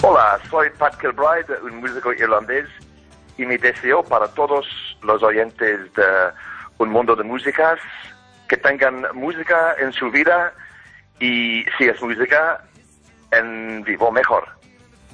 Hola, soy Pat Kilbride, un músico irlandés, y mi deseo para todos los oyentes de Un Mundo de Músicas, que tengan música en su vida y, si es música, en vivo mejor.